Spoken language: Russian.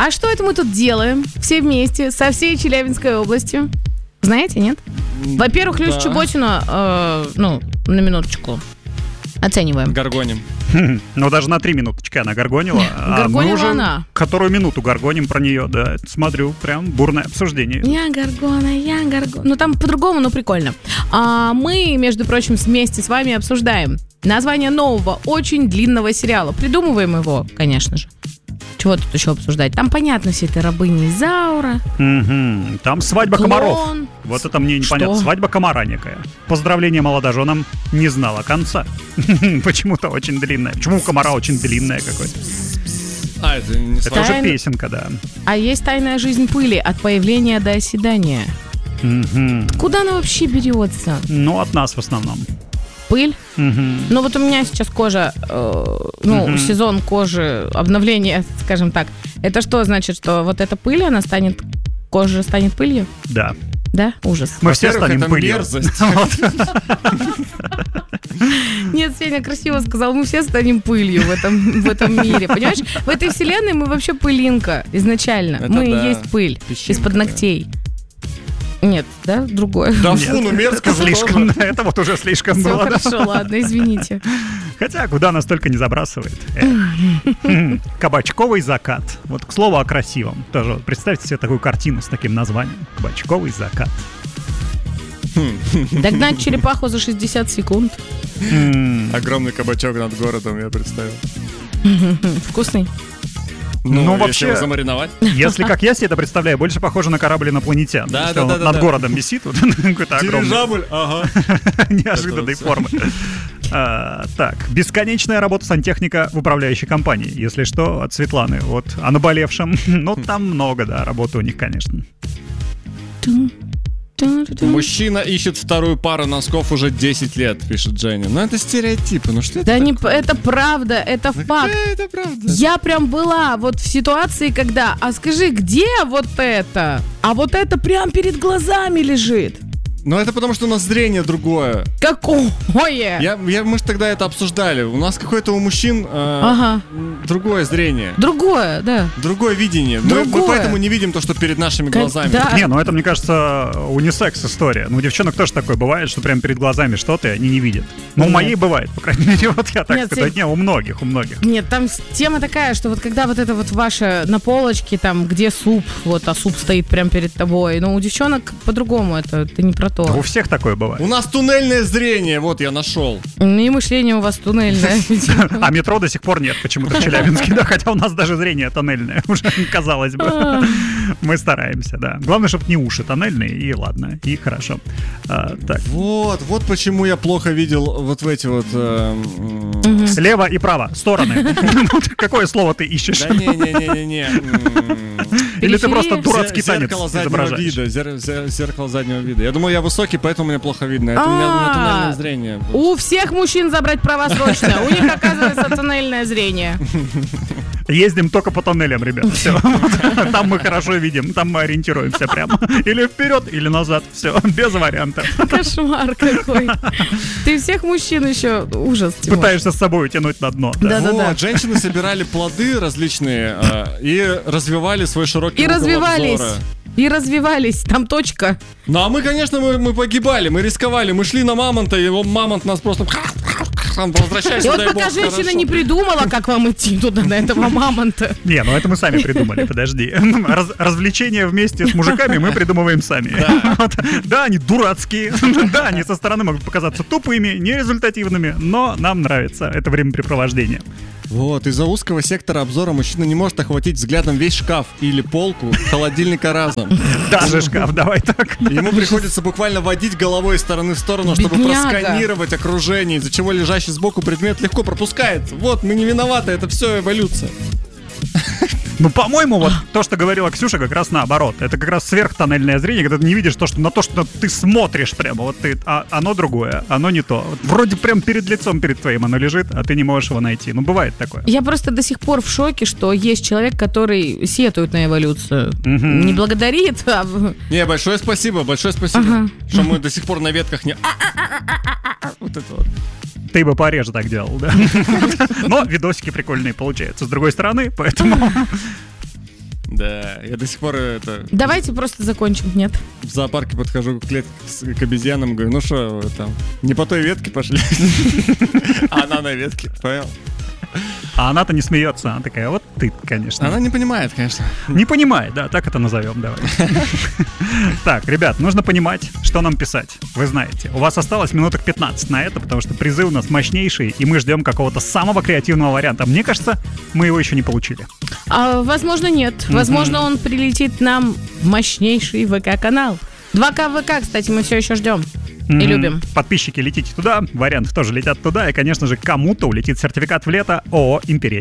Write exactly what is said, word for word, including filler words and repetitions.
А что это мы тут делаем все вместе, со всей Челябинской областью? Знаете, нет? Во-первых, Люсю да. Чеботину, э, ну, на минуточку, оцениваем. Горгоним. Ну, даже на три минуточки она горгонила. Горгонила а мы уже она. Которую минуту горгоним про нее, да. Смотрю, прям бурное обсуждение. Я горгона, я горгона. Ну, там по-другому, но прикольно. А мы, между прочим, вместе с вами обсуждаем название нового, очень длинного сериала. Придумываем его, конечно же. Чего тут еще обсуждать? Там понятно все это рабыни Изаура. Угу. Там свадьба Клон. комаров. Вот это мне непонятно. Что? Свадьба комара некая. Поздравление молодоженам не знала конца. Почему-то очень длинная. Почему у комара очень длинная какой-то? А, это не Это Тайн... уже песенка, да. А есть тайная жизнь пыли от появления до оседания. Угу. Куда она вообще берется? Ну, от нас в основном. Пыль? Угу. Ну вот у меня сейчас кожа, э, ну, угу. сезон кожи, обновление, скажем так. Это что значит, что вот эта пыль, она станет, кожа станет пылью? Да. Да? Ужас. Мы все станем это пылью. Мерзость. Нет, Сеня красиво сказал, мы все станем пылью в этом, в этом мире, понимаешь? В этой вселенной мы вообще пылинка изначально. Это мы да. и есть пыль Песчинка, из-под да. ногтей. Нет, да? Другое. Да Нет, фу, ну мерзко это слишком. Это вот уже слишком Все было. хорошо, ладно, извините. Хотя, куда нас только не забрасывает. Э. Кабачковый закат. Вот, к слову, о красивом. Тоже вот представьте себе такую картину с таким названием. Кабачковый закат. Догнать черепаху за шестьдесят секунд. М. Огромный кабачок над городом, я представил. Вкусный. Ну, Ну, если вообще- его замариновать. Если, как я себе это представляю, больше похоже на корабль инопланетян. Да, Что да, он да, вот да, над да. городом висит, вот какой-то огромный, Дирижабль, ага. неожиданной Это вот формы. А, так, бесконечная работа сантехника в управляющей компании. Если что, от Светланы. Вот о наболевшем. Ну, там много, да, работы у них, конечно. Мужчина ищет вторую пару носков уже десять лет, пишет Женя. Ну это стереотипы, ну что это Да не, такое? это правда, это Ну, факт. какая это правда? Я прям была вот в ситуации, когда, а скажи, где вот это? А вот это прям перед глазами лежит. Ну это потому, что у нас зрение другое. Какое? Я, я, мы же тогда это обсуждали. У нас какое-то у мужчин э, Ага. другое зрение. Другое, да. Другое видение. Мы, мы Другое. поэтому не видим то, что перед нашими Как- глазами. да. Не, ну это, мне кажется, унисекс история. Ну, у девчонок тоже такое бывает, что прям перед глазами что-то, и они не видят. Ну, у Нет. моей бывает, по крайней мере, вот я так Нет, скажу. Сень- Не, у многих, у многих. Нет, там с- тема такая, что вот когда вот это вот ваше на полочке, там, где суп, вот, а суп стоит прям перед тобой, но у девчонок по-другому это, это не про У то. всех такое бывает. У нас туннельное зрение, вот я нашел. И мышление у вас туннельное. видимо. А метро до сих пор нет почему-то в Челябинске, да, хотя у нас даже зрение тоннельное уже, казалось бы. Мы стараемся, да. Главное, чтобы не уши тоннельные, и ладно, и хорошо. А, так, Вот, вот почему я плохо видел вот в эти вот... э, м, слева и право, стороны. Какое слово ты ищешь? Да не-не-не-не-не. Или ты Периферия. просто дурацкий танец Зеркало заднего изображаешь? вида, зер- зер- зеркало заднего вида. Я думаю, я высокий, поэтому мне плохо видно. Это у меня, у меня туннельное зрение. У всех мужчин забрать права срочно. У них, оказывается, туннельное зрение. Ездим только по тоннелям, ребят. Все. Там мы хорошо видим, там мы ориентируемся прямо. Или вперед, или назад. Все, без вариантов. Кошмар какой. Ты всех мужчин еще... Ужас, Тимур. Пытаешься с собой утянуть на дно. Да. Да-да-да. Вот, женщины собирали плоды различные э, и развивали свой широкий И угол развивались. обзора. И развивались. Там точка. Ну а мы, конечно, мы, мы погибали, мы рисковали, мы шли на мамонта, и его мамонт нас просто... Возвращайся, И вот дай пока бог, женщина хорошо. не придумала, как вам идти туда, на этого мамонта. Не, ну это мы сами придумали, подожди. Раз- развлечения вместе с мужиками мы придумываем сами. Вот. Да, они дурацкие. Да, они со стороны могут показаться тупыми, нерезультативными, но нам нравится это времяпрепровождение. Вот, из-за узкого сектора обзора мужчина не может охватить взглядом весь шкаф или полку холодильника разом. Даже шкаф, давай так. Ему приходится буквально водить головой из стороны в сторону, чтобы Бедняга. просканировать окружение, из-за чего лежащий сбоку предмет легко пропускается. Вот, мы не виноваты, это все эволюция. Ну, по-моему, вот то, что говорила Ксюша, как раз наоборот. Это как раз сверхтоннельное зрение, когда ты не видишь то, что на то, что ты смотришь прямо. Вот ты, а оно другое, оно не то. Вот вроде прям перед лицом перед твоим оно лежит, а ты не можешь его найти. Ну, бывает такое. Я просто до сих пор в шоке, что есть человек, который сетует на эволюцию. Мгм. Не благодарит, а... в- Не, большое спасибо, большое спасибо, Ага. что мы до сих пор на ветках не... Вот это вот. Ты бы пореже так делал, да? Но видосики прикольные получаются с другой стороны, поэтому... Да, я до сих пор это... Давайте просто закончим, нет? В зоопарке подхожу к клетке с- к обезьянам, говорю, ну что вы там, не по той ветке пошли? А она на ветке, понял? А она-то не смеется, она такая, вот ты, конечно. Она не понимает, конечно. Не понимает, да, так это назовем, давай. Так, ребят, нужно понимать, что нам писать. Вы знаете, у вас осталось минуток пятнадцать на это, потому что призы у нас мощнейшие, и мы ждем какого-то самого креативного варианта. Мне кажется, мы его еще не получили. А, возможно, нет. Возможно, он прилетит нам в мощнейший ВК-канал. два ка ВК, кстати, мы все еще ждем. И Мгм. любим. Подписчики, летите туда, варианты тоже летят туда, и, конечно же, кому-то улетит сертификат в лето ООО «Империя».